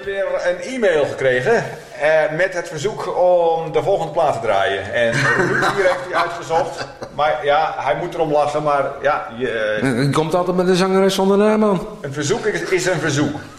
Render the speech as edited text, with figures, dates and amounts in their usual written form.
weer een e-mail gekregen met het verzoek om de volgende plaat te draaien. En Ruud hier heeft hij uitgezocht. Maar ja, hij moet erom lachen, maar ja... Je komt altijd met de zangeres zonder naam aan. Een verzoek is een verzoek.